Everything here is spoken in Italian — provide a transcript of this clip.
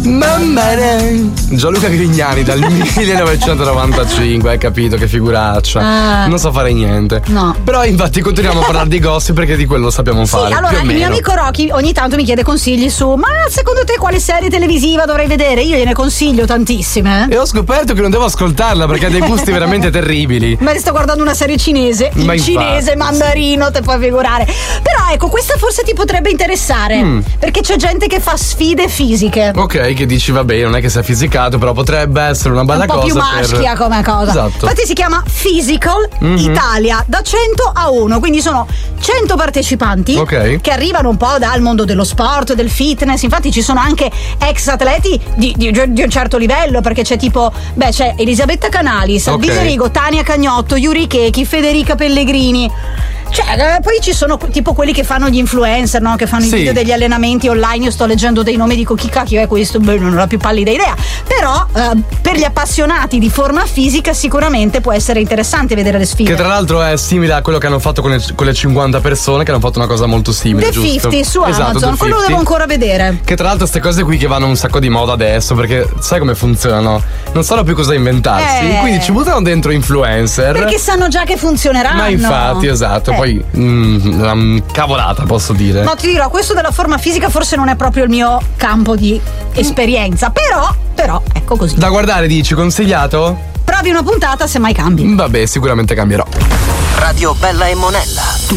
Mamma mia. Gianluca Grignani dal 1995, hai capito che figuraccia. Non so fare niente. No. Però infatti continuiamo a parlare di gossip perché di quello sappiamo fare. Sì, allora più o il meno. mio amico Rocky ogni tanto mi chiede consigli su: ma secondo te quale serie televisiva dovrei vedere? Io gliene consiglio tantissime. E ho scoperto che non devo ascoltarla perché ha dei gusti veramente terribili. Ma sto guardando una serie cinese, Ma in cinese, infatti, mandarino, te puoi figurare. Però ecco, questa forse ti potrebbe interessare, perché c'è gente che fa sfide fisiche. Ok, che dici va bene, non è che sei fisicato, però potrebbe essere una bella un po' cosa. più maschia come cosa. Esatto. Infatti si chiama Physical Italia, da 100 a 1, quindi sono 100 partecipanti che arrivano un po' dal mondo dello sport, del fitness. Infatti ci sono anche ex atleti di un certo livello, perché c'è tipo, c'è Elisabetta Canali, Salvini Rigo, Tania Cagnotto, Yuri Chechi, Federica Pellegrini. Cioè, poi ci sono tipo quelli che fanno gli influencer, no? Che fanno i video degli allenamenti online. Io sto leggendo dei nomi, dico chi cacchio è questo? Non ho la più pallida idea. Però per gli appassionati di forma fisica sicuramente può essere interessante vedere le sfide. Che tra l'altro è simile a quello che hanno fatto con le 50 persone, che hanno fatto una cosa molto simile. The giusto? 50 su Amazon, quello lo devo ancora vedere. Che tra l'altro queste cose qui che vanno un sacco di moda adesso, perché sai come funzionano? Non sanno più cosa inventarsi, quindi ci buttano dentro influencer. Perché sanno già che funzioneranno. Ma infatti, esatto. Poi una cavolata, posso dire. No, ti dirò, questo della forma fisica forse non è proprio il mio campo di esperienza, però ecco così. Da guardare, dici, consigliato? Provi una puntata se mai cambi. Vabbè, sicuramente cambierò. Radio Bella e Monella.